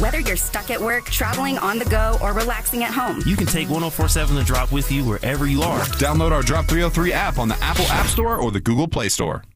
Whether you're stuck at work, traveling on the go, or relaxing at home, you can take 104.7 The Drop with you wherever you are. Download our Drop 303 app on the Apple App Store or the Google Play Store.